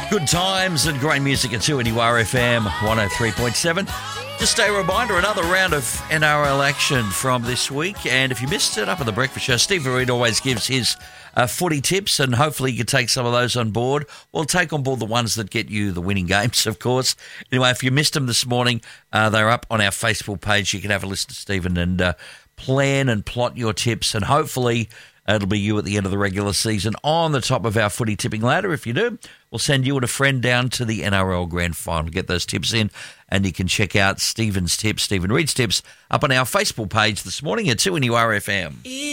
Good times and great music at 2NURFM 103.7. Just a reminder, another round of NRL action from this week. And if you missed it, up at the breakfast show, Steve Reid always gives his footy tips, and hopefully you can take some of those on board. We'll take on board the ones that get you the winning games, of course. Anyway, if you missed them this morning, they're up on our Facebook page. You can have a listen to Stephen and plan and plot your tips, and hopefully it'll be you at the end of the regular season on the top of our footy tipping ladder. If you do, we'll send you and a friend down to the NRL Grand Final. Get those tips in, and you can check out Stephen's tips, Stephen Reid's tips, up on our Facebook page this morning at 2NURFM.